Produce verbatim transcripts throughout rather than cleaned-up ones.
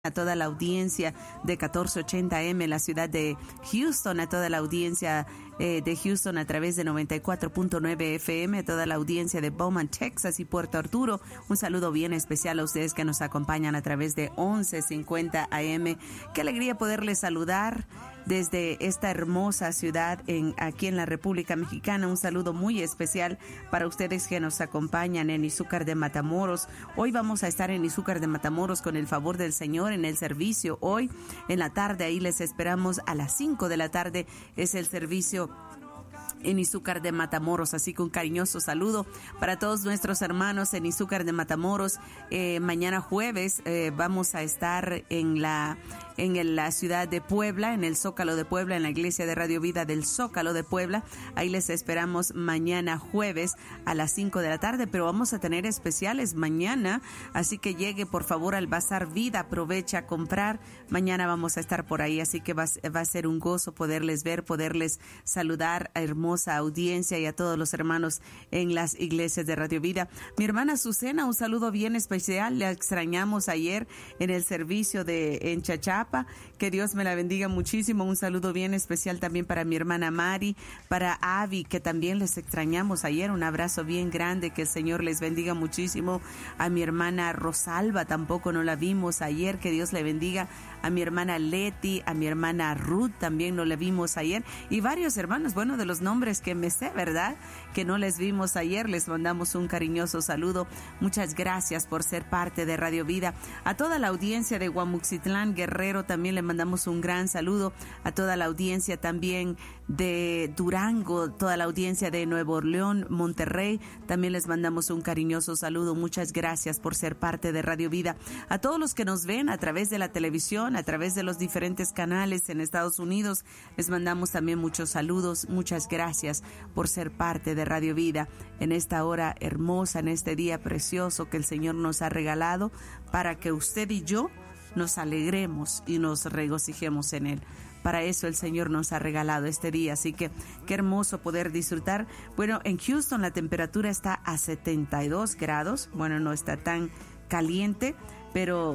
a toda la audiencia de catorce ochenta eme en la ciudad de Houston, a toda la audiencia eh, de Houston a través de noventa y cuatro punto nueve efe eme, a toda la audiencia de Beaumont, Texas y Puerto Arturo. Un saludo bien especial a ustedes que nos acompañan a través de once cincuenta a eme. Qué alegría poderles saludar desde esta hermosa ciudad en aquí en la República Mexicana. Un saludo muy especial para ustedes que nos acompañan en Izúcar de Matamoros. Hoy vamos a estar en Izúcar de Matamoros con el favor del Señor en el servicio. Hoy en la tarde, ahí les esperamos a las cinco de la tarde, es el servicio en Izúcar de Matamoros, así que un cariñoso saludo para todos nuestros hermanos en Izúcar de Matamoros. Eh, mañana jueves eh, vamos a estar en la en la ciudad de Puebla, en el Zócalo de Puebla, en la iglesia de Radio Vida del Zócalo de Puebla. Ahí les esperamos mañana jueves a las cinco de la tarde, pero vamos a tener especiales mañana, así que llegue por favor al Bazar Vida, aprovecha a comprar. Mañana vamos a estar por ahí, así que va, va a ser un gozo poderles ver, poderles saludar a hermosa audiencia y a todos los hermanos en las iglesias de Radio Vida. Mi hermana Azucena, un saludo bien especial, le extrañamos ayer en el servicio de en Chachapa. Que Dios me la bendiga muchísimo. Un saludo bien especial también para mi hermana Mari, para Avi, que también les extrañamos ayer. Un abrazo bien grande, que el Señor les bendiga muchísimo. A mi hermana Rosalba, tampoco no la vimos ayer, que Dios le bendiga. A mi hermana Leti, a mi hermana Ruth, también no la vimos ayer. Y varios hermanos, bueno, de los nombres que me sé, ¿verdad? Que no les vimos ayer, les mandamos un cariñoso saludo. Muchas gracias por ser parte de Radio Vida. A toda la audiencia de Guamuxitlán, Guerrero, también le mandamos un gran saludo. A toda la audiencia también de Durango, toda la audiencia de Nuevo León, Monterrey, también les mandamos un cariñoso saludo. Muchas gracias por ser parte de Radio Vida. A todos los que nos ven a través de la televisión, a través de los diferentes canales en Estados Unidos, les mandamos también muchos saludos. Muchas gracias por ser parte de Radio Vida en esta hora hermosa, en este día precioso que el Señor nos ha regalado para que usted y yo nos alegremos y nos regocijemos en Él. Para eso el Señor nos ha regalado este día, así que qué hermoso poder disfrutar. Bueno, en Houston la temperatura está a setenta y dos grados, bueno, no está tan caliente, pero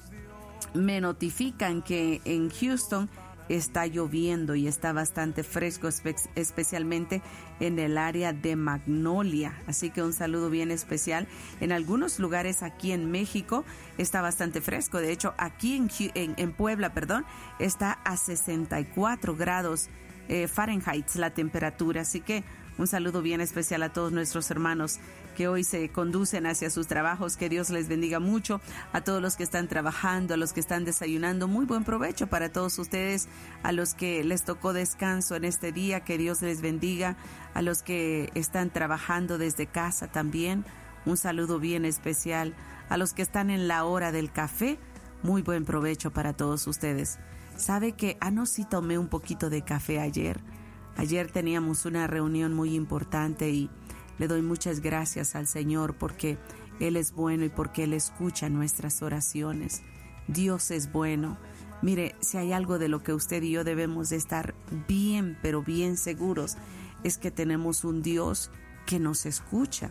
me notifican que en Houston está lloviendo y está bastante fresco, espe- especialmente en el área de Magnolia. Así que un saludo bien especial. En algunos lugares aquí en México está bastante fresco. De hecho, aquí en, en, en Puebla, perdón, está a sesenta y cuatro grados eh, Fahrenheit la temperatura. Así que un saludo bien especial a todos nuestros hermanos que hoy se conducen hacia sus trabajos. Que Dios les bendiga mucho. A todos los que están trabajando, a los que están desayunando, muy buen provecho para todos ustedes. A los que les tocó descanso en este día, que Dios les bendiga. A los que están trabajando desde casa también, un saludo bien especial. A los que están en la hora del café, muy buen provecho para todos ustedes. ¿Sabe que ah, no, sí tomé un poquito de café ayer? Ayer teníamos una reunión muy importante y le doy muchas gracias al Señor porque Él es bueno y porque Él escucha nuestras oraciones. Dios es bueno. Mire, si hay algo de lo que usted y yo debemos de estar bien, pero bien seguros, es que tenemos un Dios que nos escucha.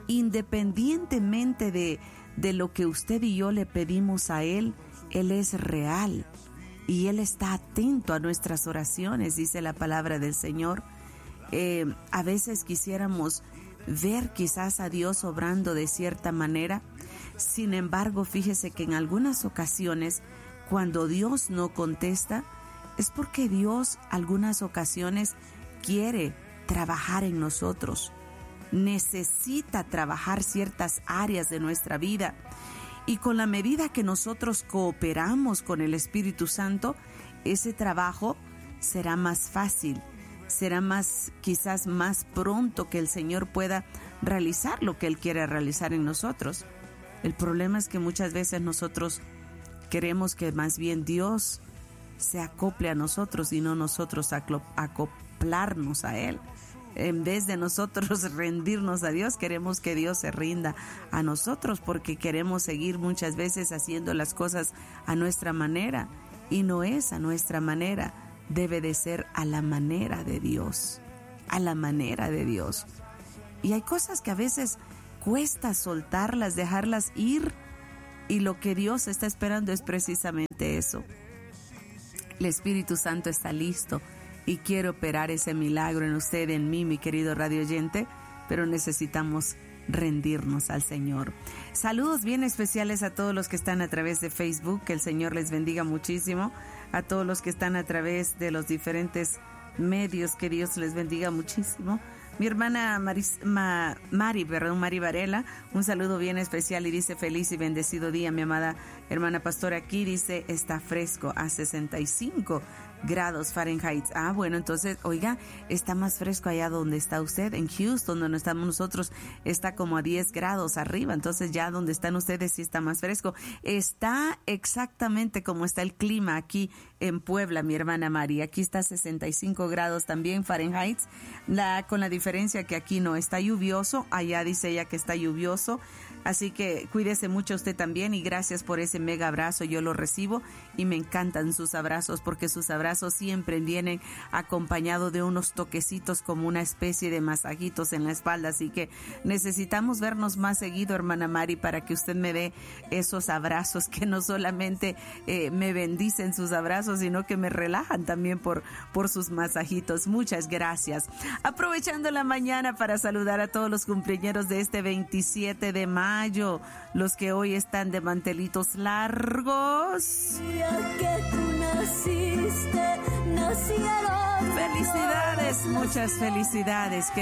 Independientemente de, de lo que usted y yo le pedimos a Él, Él es real. Y Él está atento a nuestras oraciones, dice la palabra del Señor. Eh, a veces quisiéramos ver quizás a Dios obrando de cierta manera. Sin embargo, fíjese que en algunas ocasiones, cuando Dios no contesta, es porque Dios algunas ocasiones quiere trabajar en nosotros. Necesita trabajar ciertas áreas de nuestra vida. Y con la medida que nosotros cooperamos con el Espíritu Santo, ese trabajo será más fácil, será más, quizás más pronto que el Señor pueda realizar lo que Él quiere realizar en nosotros. El problema es que muchas veces nosotros queremos que más bien Dios se acople a nosotros y no nosotros acoplarnos a Él. En vez de nosotros rendirnos a Dios, queremos que Dios se rinda a nosotros porque queremos seguir muchas veces haciendo las cosas a nuestra manera y no es a nuestra manera, debe de ser a la manera de Dios, a la manera de Dios. Y hay cosas que a veces cuesta soltarlas, dejarlas ir Y lo que Dios está esperando es precisamente eso. El Espíritu Santo está listo y quiere operar ese milagro en usted, en mí, mi querido radio oyente, pero necesitamos rendirnos al Señor. Saludos bien especiales a todos los que están a través de Facebook, que el Señor les bendiga muchísimo, a todos los que están a través de los diferentes medios, que Dios les bendiga muchísimo. Mi hermana Maris, Ma, Mari, perdón, Mari Varela, un saludo bien especial y dice: feliz y bendecido día, mi amada hermana pastora. Aquí dice, está fresco a sesenta y cinco grados Fahrenheit. Ah, bueno, entonces, oiga, está más fresco allá donde está usted, en Houston, donde estamos nosotros, está como a diez grados arriba, entonces ya donde están ustedes sí está más fresco. Está exactamente como está el clima aquí en Puebla, mi hermana Mari. Aquí está sesenta y cinco grados también Fahrenheit, la, con la diferencia que aquí no está lluvioso, allá dice ella que está lluvioso. Así que cuídese mucho usted también y gracias por ese mega abrazo, yo lo recibo y me encantan sus abrazos porque sus abrazos siempre vienen acompañados de unos toquecitos como una especie de masajitos en la espalda, así que necesitamos vernos más seguido, hermana Mari, para que usted me dé esos abrazos que no solamente eh, me bendicen sus abrazos, sino que me relajan también por, por sus masajitos. Muchas gracias. Aprovechando la mañana para saludar a todos los cumpleaños de este veintisiete de mayo, los que hoy están de mantelitos largos. Que tú naciste, nacieron. Felicidades, muchas felicidades.